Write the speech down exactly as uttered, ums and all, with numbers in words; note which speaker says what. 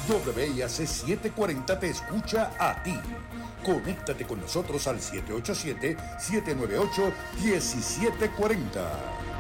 Speaker 1: W I A C setecientos cuarenta te escucha a ti. Conéctate con nosotros al siete ocho siete, siete nueve ocho, uno siete cuatro cero.